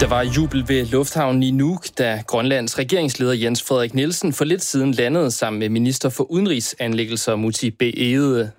Der var jubel ved lufthavnen i Nuuk, da Grønlands regeringsleder Jens Frederik Nielsen for lidt siden landede sammen med minister for udenrigsanliggender Múte B. Egede.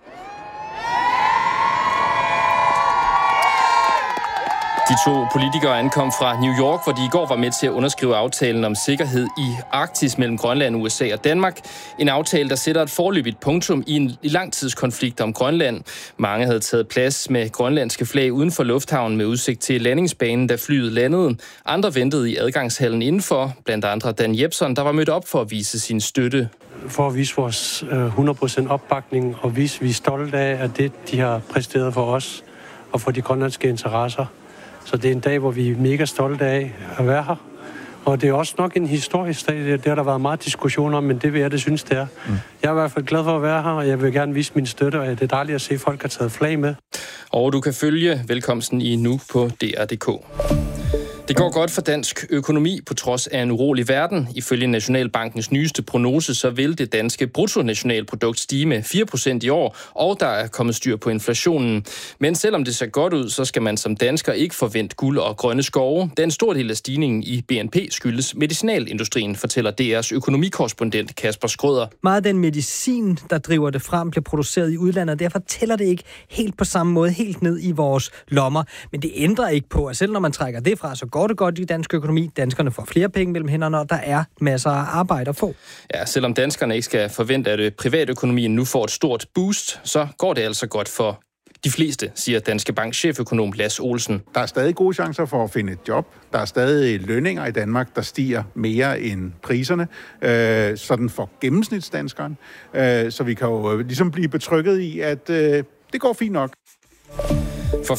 De to politikere ankom fra New York, hvor de i går var med til at underskrive aftalen om sikkerhed i Arktis mellem Grønland, USA og Danmark. En aftale, der sætter et foreløbigt punktum i en langtidskonflikt om Grønland. Mange havde taget plads med grønlandske flag uden for lufthavnen med udsigt til landingsbanen, da flyet landede. Andre ventede i adgangshallen indenfor, blandt andre Dan Jepsen, der var mødt op for at vise sin støtte. For at vise vores 100% opbakning og vise, at vi er stolte af, at det, de har præsteret for os og for de grønlandske interesser. Så det er en dag, hvor vi er mega stolte af at være her. Og det er også nok en historisk dag. Det har der været meget diskussion om, men det vil jeg, det synes, det er. Jeg er i hvert fald glad for at være her, og jeg vil gerne vise min støtte, og det er dejligt at se, at folk har taget flag med. Og du kan følge velkomsten i Nuuk på DR.dk. Det går godt for dansk økonomi på trods af en urolig verden. Ifølge Nationalbankens nyeste prognose, så vil det danske bruttonationalprodukt stige med 4% i år, og der er kommet styr på inflationen. Men selvom det ser godt ud, så skal man som dansker ikke forvente guld og grønne skove. Den stor del af stigningen i BNP skyldes medicinalindustrien, fortæller DR's økonomikorrespondent Kasper Skrøder. Meget af den medicin, der driver det frem, bliver produceret i udlandet, og derfor tæller det ikke helt på samme måde helt ned i vores lommer. Men det ændrer ikke på, at selv når man trækker det fra, så går det godt i dansk økonomi. Danskerne får flere penge mellem hænderne, og der er masser af arbejde at få. Ja, selvom danskerne ikke skal forvente, at privatøkonomien nu får et stort boost, så går det altså godt for de fleste, siger Danske Bank cheføkonom Lass Olsen. Der er stadig gode chancer for at finde et job. Der er stadig lønninger i Danmark, der stiger mere end priserne, sådan for gennemsnitsdanskeren. Så vi kan jo ligesom blive betrygget i, at det går fint nok. For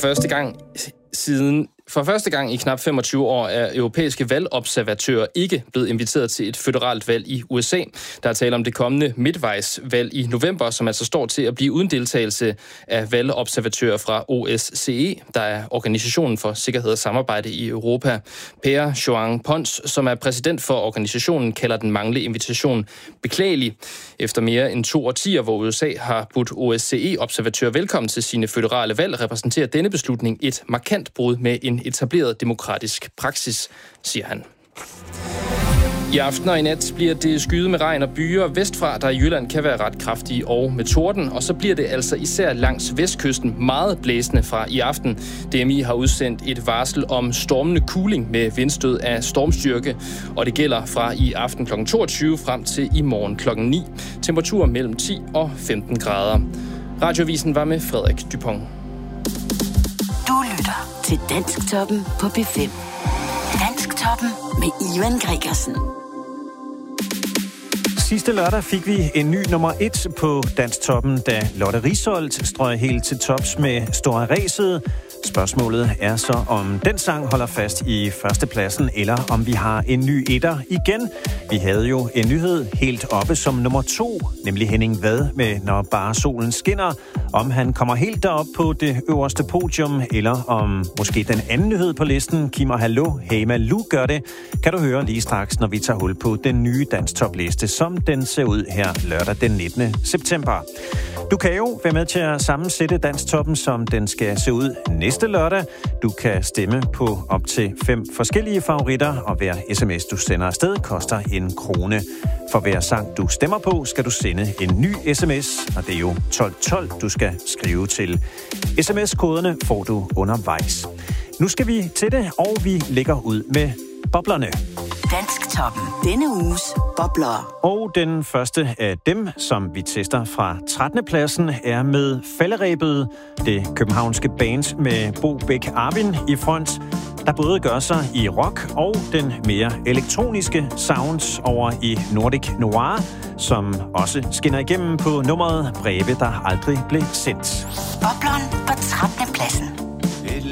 første gang i knap 25 år er europæiske valgobservatører ikke blevet inviteret til et føderalt valg i USA. Der er tale om det kommende midtvejsvalg i november, som altså står til at blive uden deltagelse af valgobservatører fra OSCE, der er Organisationen for Sikkerhed og Samarbejde i Europa. Per Joang Pons, som er præsident for organisationen, kalder den manglende invitation beklagelig. Efter mere end 2 årtier, hvor USA har budt OSCE-observatører velkommen til sine føderale valg, repræsenterer denne beslutning et markant brud med en etableret demokratisk praksis, siger han. I aften og i nat bliver det skyet med regn og byer vestfra, der i Jylland kan være ret kraftige og med torden, og så bliver det altså især langs vestkysten meget blæsende fra i aften. DMI har udsendt et varsel om stormende kuling med vindstød af stormstyrke, og det gælder fra i aften kl. 22 frem til i morgen kl. 9. Temperatur mellem 10 og 15 grader. Radioavisen var med Frederik Dupont. Du lytter til Dansktoppen på P5. Dansktoppen med Ivan Gregersen. Sidste lørdag fik vi en ny nummer 1 på Dansktoppen, da Lotte Risholt strøg helt til tops med Store Ræset. Spørgsmålet er så, om den sang holder fast i førstepladsen, eller om vi har en ny etter igen. Vi havde jo en nyhed helt oppe som nummer 2, nemlig Henning Vad med Når bare solen skinner. Om han kommer helt derop på det øverste podium, eller om måske den anden nyhed på listen, Kim og Hallo, Hey Malou, gør det, kan du høre lige straks, når vi tager hul på den nye Dansktopliste, som den ser ud her lørdag den 19. september. Du kan jo være med til at sammensætte Dansktoppen, som den skal se ud næste lørdag. Du kan stemme på op til 5 forskellige favoritter, og hver sms, du sender afsted, koster 1 krone. For hver sang, du stemmer på, skal du sende en ny sms, og det er jo 1212, du skal skrive til. SMS-koderne får du undervejs. Nu skal vi til det, og vi lægger ud med boblerne. Dansktoppen. Denne uges bobler. Og den første af dem, som vi tester fra 13. pladsen, er med Falderebet, det københavnske band med Bo Bæk Arvin i front, der både gør sig i rock og den mere elektroniske sounds over i Nordic Noir, som også skinner igennem på nummeret Breve, der aldrig blev sendt. Bobleren på 13. pladsen.